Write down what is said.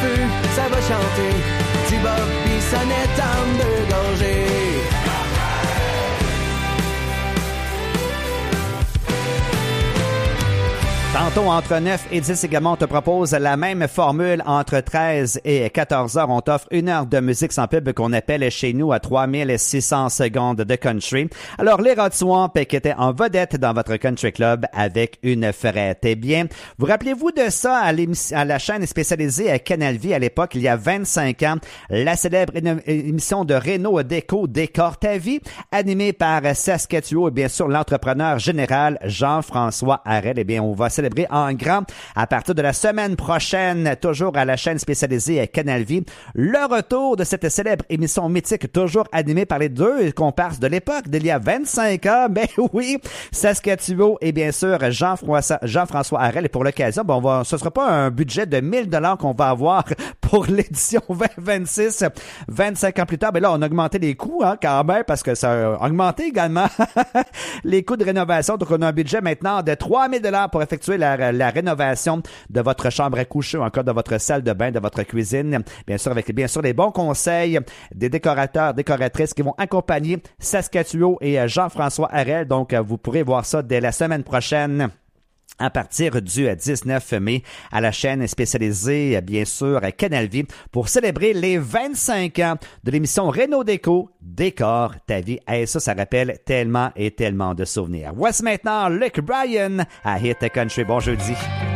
feu, ça va chanter. Du Bobby Sonnette en deux gorgées. Tantôt, entre 9 et 10 également, on te propose la même formule entre 13 et 14 heures. On t'offre 1 heure de musique sans pub qu'on appelle chez nous à 3600 secondes de country. Alors, les Rod Swamp qui étaient en vedette dans votre country club avec une frette. Eh bien, vous rappelez-vous de ça à la chaîne spécialisée à Canal Vie à l'époque, il y a 25 ans, la célèbre émission de Renaud Déco Décore ta vie, animée par Saskatchewan et bien sûr l'entrepreneur général Jean-François Harel. Eh bien, on va célébrer en grand à partir de la semaine prochaine, toujours à la chaîne spécialisée Canal Vie, le retour de cette célèbre émission mythique, toujours animée par les deux comparses de l'époque, d'il y a 25 ans. Ben oui, Saskatchewan et bien sûr Jean-François Harel. Et pour l'occasion, bon, ce sera pas un budget de 1000 $ qu'on va avoir pour l'édition 2026, 25 ans plus tard. Ben là, on a augmenté les coûts, quand même, parce que ça a augmenté également les coûts de rénovation. Donc, on a un budget maintenant de 3000 $ pour effectuer la rénovation de votre chambre à coucher ou encore de votre salle de bain, de votre cuisine. Bien sûr, avec les bons conseils des décorateurs, décoratrices qui vont accompagner Saskatchewan et Jean-François Harel. Donc, vous pourrez voir ça dès la semaine prochaine, à partir du 19 mai, à la chaîne spécialisée, bien sûr, à Canal Vie, pour célébrer les 25 ans de l'émission Renaud Déco, Décore ta vie. Et ça rappelle tellement et tellement de souvenirs. Voici maintenant Luke Bryan à Hit Country. Bon jeudi.